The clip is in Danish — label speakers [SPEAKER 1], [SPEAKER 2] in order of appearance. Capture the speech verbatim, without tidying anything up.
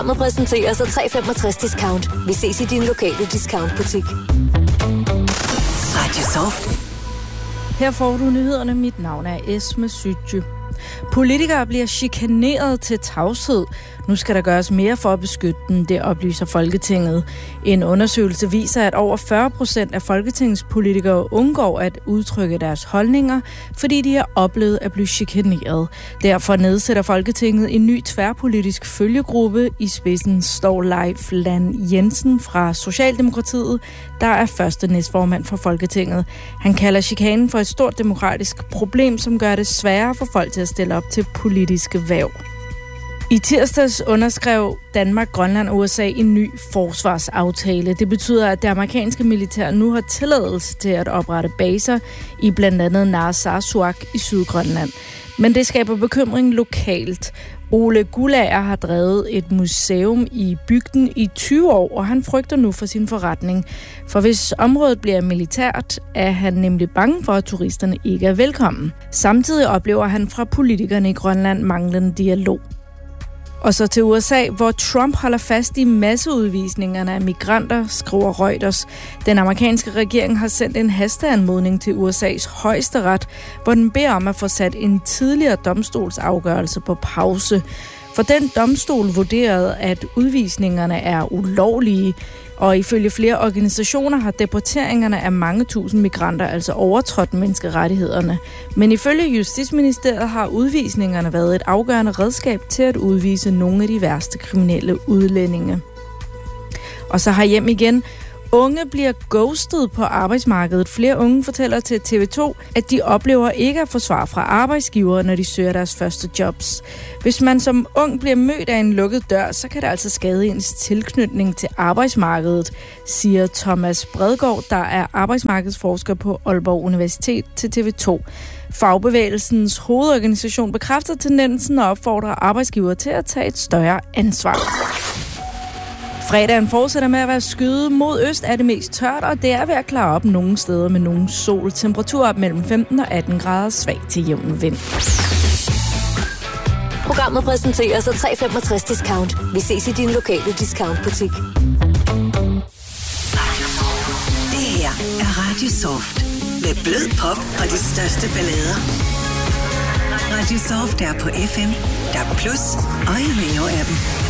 [SPEAKER 1] Programmet præsenteres af tre komma femogtres discount. Vi ses i din lokale discountbutik.
[SPEAKER 2] Radio Soft.
[SPEAKER 3] Her får du nyhederne. Mit navn er Esme Sytje. Politikere bliver chikaneret til tavshed. Nu skal der gøres mere for at beskytte dem, det oplyser Folketinget. En undersøgelse viser, at over fyrre procent af Folketingets politikere undgår at udtrykke deres holdninger, fordi de har oplevet at blive chikaneret. Derfor nedsætter Folketinget en ny tværpolitisk følgegruppe. I spidsen står Leif Lahn Jensen fra Socialdemokratiet, der er første næstformand for Folketinget. Han kalder chikanen for et stort demokratisk problem, som gør det sværere for folk til at stille op til politiske hverv. I tirsdags underskrev Danmark, Grønland og U S A en ny forsvarsaftale. Det betyder, at det amerikanske militær nu har tilladelse til at oprette baser i blandt andet Narsarsuaq i Sydgrønland. Men det skaber bekymring lokalt. Ole Gulager har drevet et museum i bygden i tyve år, og han frygter nu for sin forretning. For hvis området bliver militært, er han nemlig bange for, at turisterne ikke er velkommen. Samtidig oplever han fra politikerne i Grønland manglende dialog. Og så til U S A, hvor Trump holder fast i masseudvisningerne af migranter, skriver Reuters. Den amerikanske regering har sendt en hasteanmodning til U S A's højesteret, hvor den beder om at få sat en tidligere domstolsafgørelse på pause. For den domstol vurderede, at udvisningerne er ulovlige, og ifølge flere organisationer har deporteringerne af mange tusind migranter altså overtrådt menneskerettighederne. Men ifølge Justitsministeriet har udvisningerne været et afgørende redskab til at udvise nogle af de værste kriminelle udlændinge. Og så har hjem igen. Unge bliver ghostet på arbejdsmarkedet. Flere unge fortæller til T V to, at de oplever ikke at få svar fra arbejdsgivere, når de søger deres første jobs. Hvis man som ung bliver mødt af en lukket dør, så kan det altså skade ens tilknytning til arbejdsmarkedet, siger Thomas Bredgaard, der er arbejdsmarkedsforsker på Aalborg Universitet til T V to. Fagbevægelsens hovedorganisation bekræfter tendensen og opfordrer arbejdsgivere til at tage et større ansvar. Fredagen fortsætter med at være skyet. Mod øst er det mest tørt, og det er ved at klare op nogle steder med nogen sol. Temperatur op mellem femten og atten grader, svag til jævn vind.
[SPEAKER 1] Programmet præsenteres af tre komma femogtres discount. Vi ses i din lokale discountbutik.
[SPEAKER 2] Det her er Radio Soft. Med blød pop og de største ballader. Radio Soft er på F M, D A B plus og i Rio-appen.